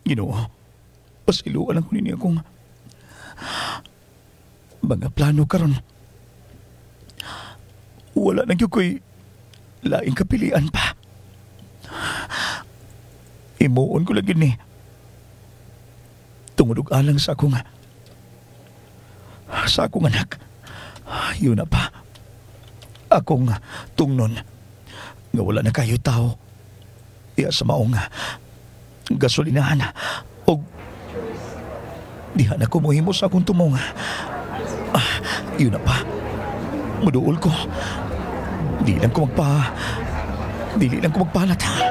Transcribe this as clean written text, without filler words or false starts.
Ginoo, pasiluan lang ko ninyo akong mga plano karon. Wala na gyud ko'y laing kapilian pa. Imuon ko lagi ni tungod og alang sa akong anak. Yun na pa. Akong tungnon nga wala na kayo tao. Iya sa maong gasolinahan o diha na ko mohimo sa akong tumong. Yun na pa. Muduol ko. Dili lang ko magpalat.